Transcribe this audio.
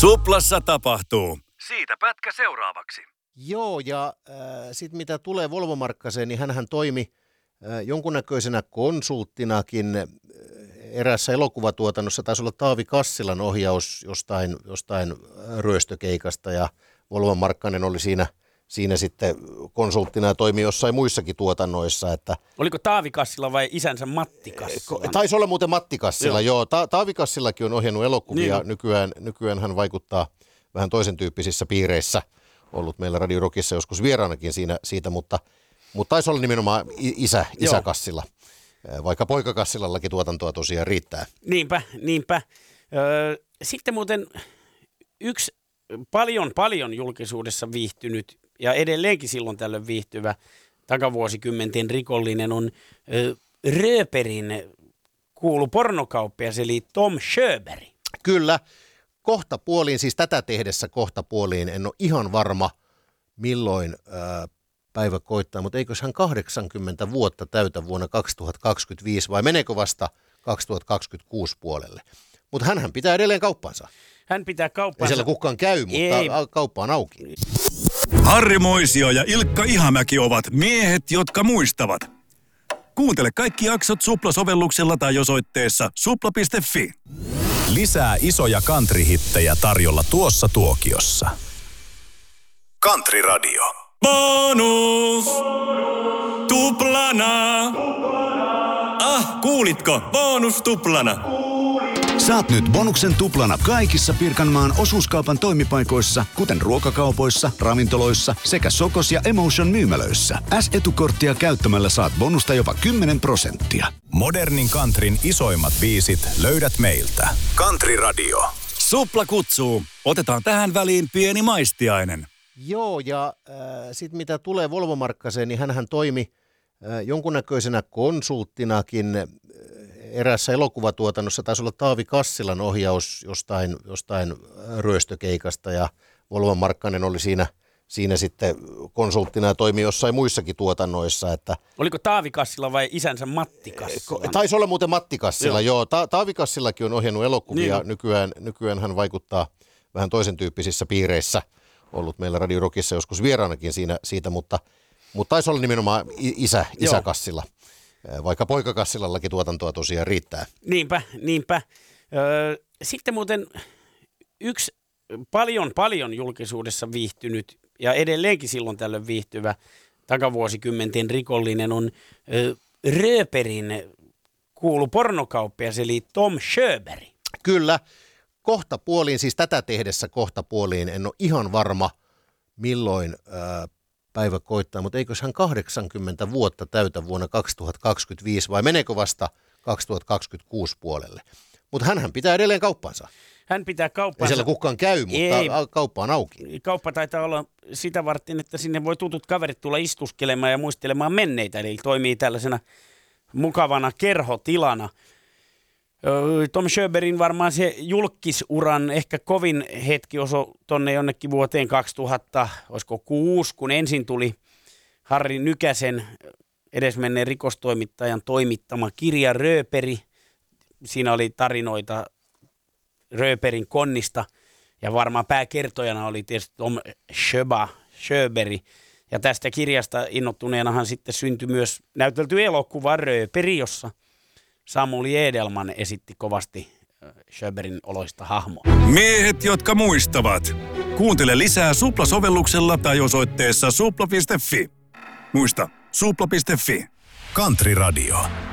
Suplassa tapahtuu. Siitä pätkä seuraavaksi. Joo, ja sitten mitä tulee Volvo Markkaseen, niin hänhän toimi jonkunnäköisenä konsulttinakin eräässä elokuvatuotannossa. Taisi olla Taavi Kassilan ohjaus jostain ryöstökeikasta, ja Volvo Markkanen oli siinä sitten konsulttina ja toimi jossain muissakin tuotannoissa. Että oliko Taavi Kassila vai isänsä Matti Kassila? Taisi olla muuten Matti Kassila, joo. Taavi Kassilakin on ohjannut elokuvia. Niin. Nykyään hän vaikuttaa vähän toisen tyyppisissä piireissä. Ollut meillä Radio Rockissa joskus vieraanakin siitä, mutta taisi olla nimenomaan isä Kassila. Vaikka poika Kassilallakin tuotantoa tosiaan riittää. Niinpä. Sitten muuten yksi paljon julkisuudessa viihtynyt ja edelleenkin silloin tällöin viihtyvä takavuosikymmenten rikollinen on Rööperin kuulu pornokauppias eli Tom Sjöberg. Kyllä. Kohtapuoliin, siis tätä tehdessä kohtapuoliin, en ole ihan varma milloin päivä koittaa, mutta eikös hän 80 vuotta täytä vuonna 2025 vai meneekö vasta 2026 puolelle? Mutta hänhän pitää edelleen kauppansa. Hän pitää kauppansa. Ei siellä kukaan käy, mutta kauppa on auki. Harri Moisio ja Ilkka Ihamäki ovat miehet, jotka muistavat. Kuuntele kaikki jaksot Supla-sovelluksella tai osoitteessa supla.fi. Lisää isoja country-hittejä tarjolla tuossa tuokiossa. Country Radio. Bonus! Tuplana! Kuulitko? Bonus tuplana! Saat nyt bonuksen tuplana kaikissa Pirkanmaan osuuskaupan toimipaikoissa, kuten ruokakaupoissa, ravintoloissa sekä Sokos ja Emotion myymälöissä. S-etukorttia käyttämällä saat bonusta jopa 10%. Modernin countryn isoimmat biisit löydät meiltä. Country Radio. Supla kutsuu. Otetaan tähän väliin pieni maistiainen. Joo, ja sitten mitä tulee Volvo Markkaseen, niin hänhän toimi jonkunnäköisenä konsulttinakin eräässä elokuvatuotannossa. Taisi olla Taavi Kassilan ohjaus jostain ryöstökeikasta, ja Volvo Markkanen oli siinä sitten konsulttina ja toimi jossain muissakin tuotannoissa. Että oliko Taavi Kassila vai isänsä Matti Kassila? Taisi olla muuten Matti Kassila, joo. Taavi Kassilakin on ohjannut elokuvia. Niin. Nykyään hän vaikuttaa vähän toisen tyyppisissä piireissä. Ollut meillä Radio Rockissa joskus vieraanakin siitä, mutta taisi olla nimenomaan isä Kassila. Vaikka poika Kassilallakin tuotantoa tosiaan riittää. Niinpä. Sitten muuten yksi paljon julkisuudessa viihtynyt ja edelleenkin silloin tällöin viihtyvä takavuosikymmenten rikollinen on Rööperin kuulu pornokauppias eli Tom Sjöberg. Kyllä. Kohtapuoliin, siis tätä tehdessä kohtapuoliin, en ole ihan varma milloin päivä koittaa, mutta eikös hän 80 vuotta täytä vuonna 2025 vai meneekö vasta 2026 puolelle? Mutta hänhän pitää edelleen kauppansa. Hän pitää kauppansa. Ei siellä kukaan käy, mutta kauppa on auki. Kauppa taitaa olla sitä varten, että sinne voi tutut kaverit tulla istuskelemaan ja muistelemaan menneitä, eli toimii tällaisena mukavana kerhotilana. Tom Sjöbergin varmaan se julkisuran ehkä kovin hetki osui tonne jonnekin vuoteen 2006, kun ensin tuli Harri Nykäsen edesmenneen rikostoimittajan toimittama kirja Rööperi. Siinä oli tarinoita Rööperin konnista ja varmaan pääkertojana oli tietysti Tom Sjöberg. Ja tästä kirjasta innottuneenahan sitten syntyi myös näytelty elokuva Rööperi, jossa Samuli Edelman esitti kovasti Sjöbergin oloista hahmoa. Miehet, jotka muistavat. Kuuntele lisää Supla-sovelluksella tai osoitteessa supla.fi. Muista, supla.fi. Country Radio.